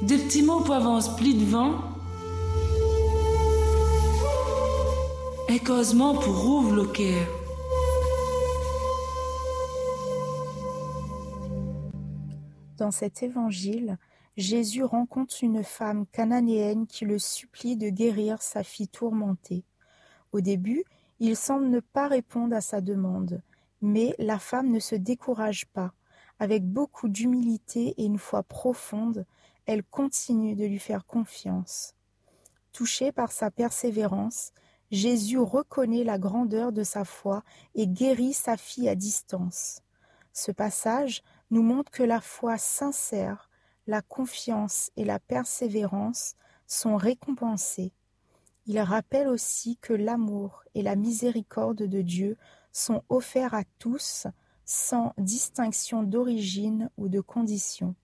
Des petits mots pour avance pli devant. Et causement pour ouvre le cœur. Dans cet évangile, Jésus rencontre une femme cananéenne qui le supplie de guérir sa fille tourmentée. Au début, il semble ne pas répondre à sa demande, mais la femme ne se décourage pas. Avec beaucoup d'humilité et une foi profonde, elle continue de lui faire confiance. Touché par sa persévérance, Jésus reconnaît la grandeur de sa foi et guérit sa fille à distance. Ce passage nous montre que la foi sincère, la confiance et la persévérance sont récompensées. Il rappelle aussi que l'amour et la miséricorde de Dieu sont offerts à tous sans distinction d'origine ou de condition.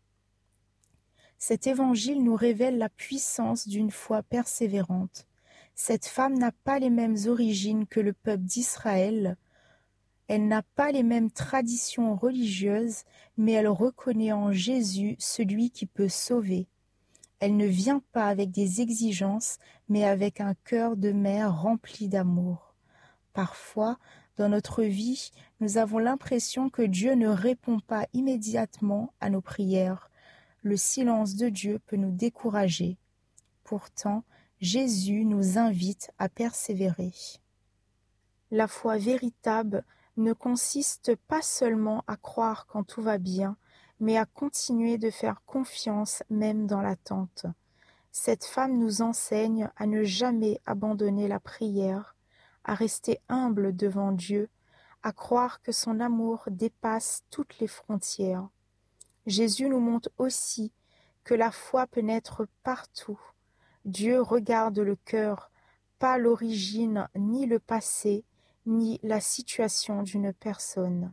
Cet évangile nous révèle la puissance d'une foi persévérante. Cette femme n'a pas les mêmes origines que le peuple d'Israël. Elle n'a pas les mêmes traditions religieuses, mais elle reconnaît en Jésus celui qui peut sauver. Elle ne vient pas avec des exigences, mais avec un cœur de mère rempli d'amour. Parfois, dans notre vie, nous avons l'impression que Dieu ne répond pas immédiatement à nos prières. Le silence de Dieu peut nous décourager. Pourtant, Jésus nous invite à persévérer. La foi véritable ne consiste pas seulement à croire quand tout va bien, mais à continuer de faire confiance même dans l'attente. Cette femme nous enseigne à ne jamais abandonner la prière, à rester humble devant Dieu, à croire que son amour dépasse toutes les frontières. Jésus nous montre aussi que la foi peut naître partout. Dieu regarde le cœur, pas l'origine, ni le passé, ni la situation d'une personne.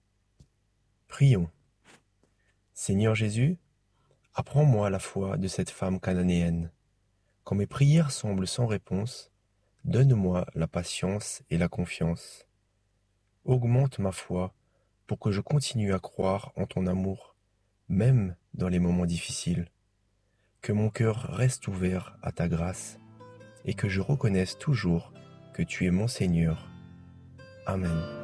Prions. Seigneur Jésus, apprends-moi la foi de cette femme cananéenne. Quand mes prières semblent sans réponse, donne-moi la patience et la confiance. Augmente ma foi pour que je continue à croire en ton amour, même dans les moments difficiles. Que mon cœur reste ouvert à ta grâce et que je reconnaisse toujours que tu es mon Seigneur. Amen.